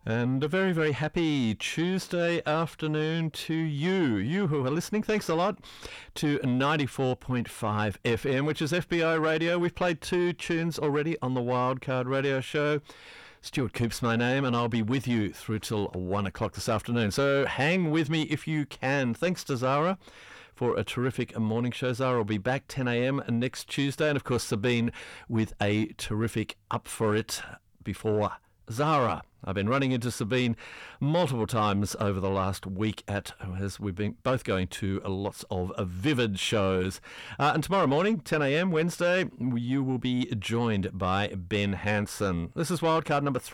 And a very, very happy Tuesday afternoon to you who are listening. Thanks a lot to 94.5 FM, which is FBI Radio. We've played 2 tunes already on the Wildcard Radio Show. Stuart Coop's my name, and I'll be with you through till 1 o'clock this afternoon. So hang with me if you can. Thanks to Zara for a terrific morning show. Zara will be back 10 a.m. next Tuesday. And, of course, Sabine with a terrific Up For It before Zara. I've been running into Sabine multiple times over the last week as we've been both going to lots of vivid shows. And tomorrow morning, 10 a.m. Wednesday, you will be joined by Ben Hanson. This is Wildcard number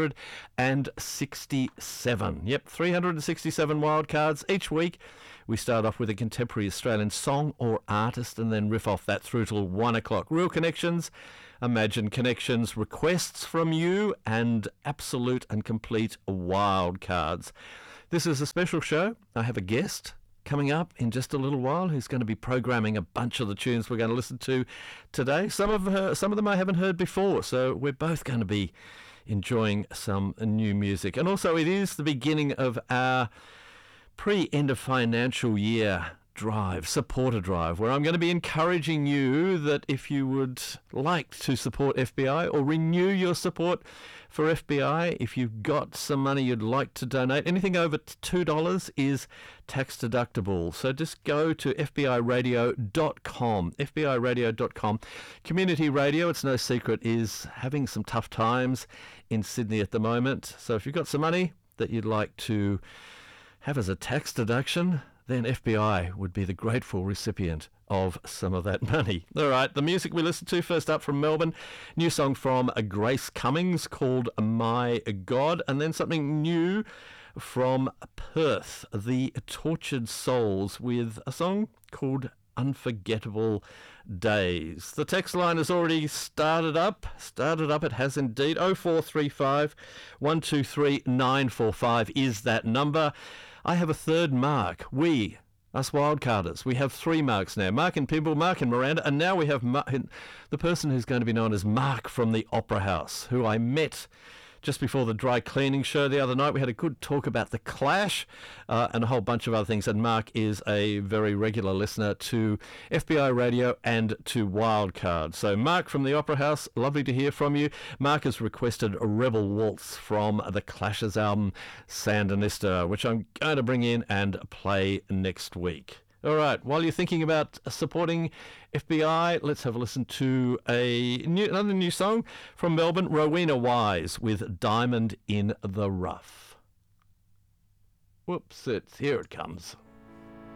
367. Yep, 367 wildcards each week. We start off with a contemporary Australian song or artist and then riff off that through till 1 o'clock. Real connections, imagined connections, requests from you, and absolute and complete wild cards. This is a special show. I have a guest coming up in just a little while who's going to be programming a bunch of the tunes we're going to listen to today. Some of them I haven't heard before, so we're both going to be enjoying some new music. And also it is the beginning of our pre-end of financial year supporter drive, where I'm going to be encouraging you that if you would like to support FBI or renew your support for FBI, if you've got some money you'd like to donate, anything over $2 is tax deductible. So just go to fbiradio.com, fbiradio.com. Community radio, it's no secret, is having some tough times in Sydney at the moment. So if you've got some money that you'd like to have as a tax deduction, then FBI would be the grateful recipient of some of that money. All right, the music we listened to first up from Melbourne, new song from Grace Cummings called My God, and then something new from Perth, The Tortured Souls, with a song called Unforgettable Days. The text line has already started up. It has indeed. 0435 123 945 is that number. I have a third mark. Us wildcarders, we have 3 marks now. Mark in Pymble, Mark in Miranda, and now we have the person who's going to be known as Mark from the Opera House, who I met just before the dry cleaning show the other night. We had a good talk about The Clash and a whole bunch of other things. And Mark is a very regular listener to FBI Radio and to Wildcard. So Mark from the Opera House, lovely to hear from you. Mark has requested a Rebel Waltz from The Clash's album Sandinista, which I'm going to bring in and play next week. All right, while you're thinking about supporting FBI, let's have a listen to another new song from Melbourne, Rowena Wise with Diamond in the Rough. Whoops, here it comes.